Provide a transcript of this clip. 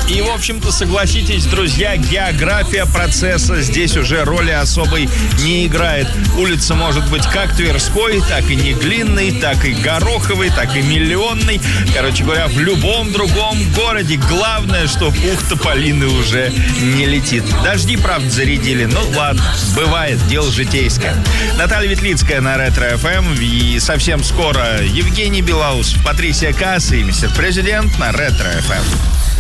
И, в общем-то, согласитесь, друзья, география процесса здесь уже роли особой не играет. Улица может быть как Тверской, так и Неглинной, так и Гороховой, так и Миллионной. Короче говоря, в любом другом городе. Главное, что пух тополиный уже не летит. Дожди, правда, зарядили. Ну, ладно, бывает, дело житейское. Наталья Ветлицкая на Ретро-ФМ. И совсем скоро Евгений Белоусов, Патрисия Касс и мистер Президент на Ретро-ФМ.